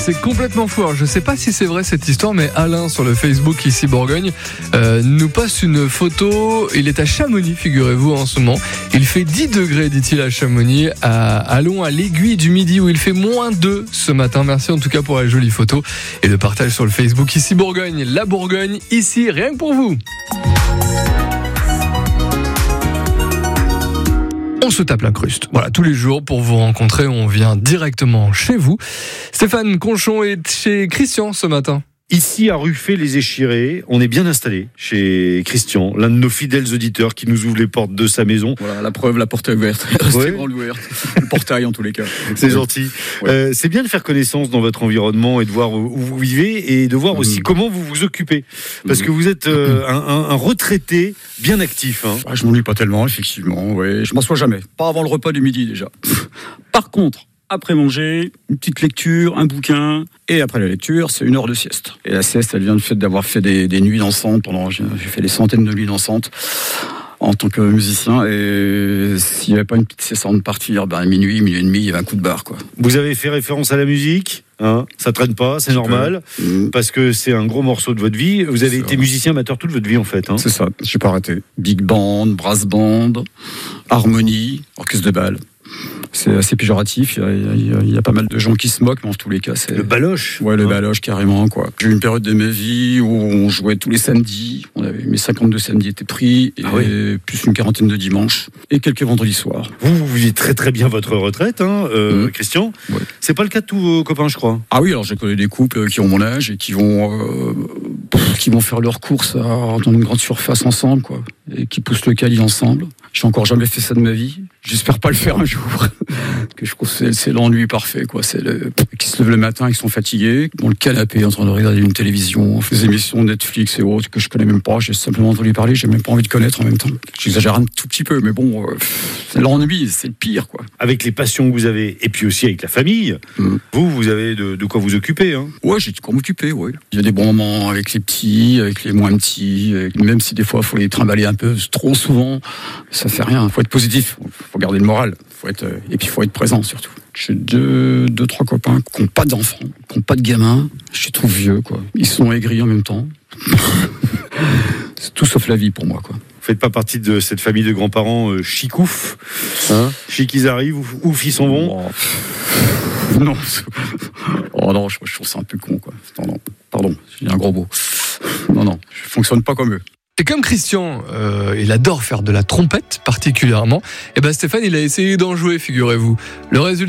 c'est complètement fou. Alors, je sais pas si c'est vrai cette histoire, mais Alain sur le Facebook ici Bourgogne nous poste une photo. Il est à Chamonix, figurez-vous, en ce moment. Il fait 10 degrés, dit-il, à Chamonix. Allons à l'Aiguille du Midi où il fait -2 ce matin. Merci en tout cas pour la jolie photo et le partage sur le Facebook ici Bourgogne. La Bourgogne, ici, rien que pour vous. On se tape l'incruste. Voilà, tous les jours, pour vous rencontrer, on vient directement chez vous. Stéphane Conchon est chez Christian ce matin. Ici, à Ruffey-les-Échirés, on est bien installé chez Christian, l'un de nos fidèles auditeurs qui nous ouvre les portes de sa maison. Voilà, la preuve, la porte est ouverte. Ouais. Grande ouverte. Le portail, en tous les cas. C'est gentil. Ouais. C'est bien de faire connaissance dans votre environnement et de voir où vous vivez et de voir aussi comment vous vous occupez. Parce que vous êtes un retraité bien actif. Hein. Ah, je m'ennuie pas tellement, effectivement. Ouais. Je m'assois jamais. Pas avant le repas du midi, déjà. Par contre, après manger, une petite lecture, un bouquin, et après la lecture, c'est 1 heure de sieste. Et la sieste, elle vient du fait d'avoir fait des nuits dansantes j'ai fait des centaines de nuits dansantes en tant que musicien, et s'il n'y avait pas une petite sieste avant de partir, à minuit et demi, il y avait un coup de barre, quoi. Vous avez fait référence à la musique, hein, ça traîne pas, c'est normal, parce que c'est un gros morceau de votre vie. Vous avez été musicien amateur toute votre vie, en fait. Hein. C'est ça, j'ai pas arrêté. Big band, brass band, harmonie, orchestre de bal. C'est assez péjoratif, il y a pas mal de gens qui se moquent, mais en tous les cas, c'est... Le baloche. Ouais, le baloche, carrément, quoi. J'ai eu une période de ma vie où on jouait tous les samedis, mes 52 samedis étaient pris, et plus une quarantaine de dimanches, et quelques vendredis soirs. Vous vivez très très bien votre retraite, hein, Christian. Ouais. C'est pas le cas de tous vos copains, je crois. Ah oui, alors j'ai connu des couples qui ont mon âge, et qui vont faire leurs courses dans une grande surface ensemble, quoi, et qui poussent le caddie ensemble. J'ai encore jamais fait ça de ma vie. J'espère pas le faire un jour. Que je trouve que c'est l'ennui parfait, quoi. C'est qui se lèvent le matin, ils sont fatigués, dans le canapé, en train de regarder une télévision, des émissions Netflix et autres que je connais même pas. J'ai simplement entendu parler, j'ai même pas envie de connaître en même temps. J'exagère un tout petit peu, mais bon, c'est l'ennui, c'est le pire, quoi. Avec les passions que vous avez, et puis aussi avec la famille, vous avez de quoi vous occuper, hein. Ouais, j'ai de quoi m'occuper, ouais. Il y a des bons moments avec les petits, avec les moins petits, même si des fois, il faut les trimballer un peu trop souvent, ça fait rien. Faut être positif, faut garder le moral. Et puis il faut être présent surtout. J'ai deux, trois copains qui n'ont pas d'enfants, qui n'ont pas de gamins. Je suis trop vieux, quoi. Ils sont aigris en même temps. C'est tout sauf la vie pour moi, quoi. Vous faites pas partie de cette famille de grands-parents chicouf, hein? Chic ils arrivent, ouf ils s'en vont. Non. Oh non, je trouve ça un peu con, quoi. Non, pardon, j'ai un gros mot. Non, je fonctionne pas comme eux. Et comme Christian, il adore faire de la trompette particulièrement, et Stéphane, il a essayé d'en jouer, figurez-vous. Le résultat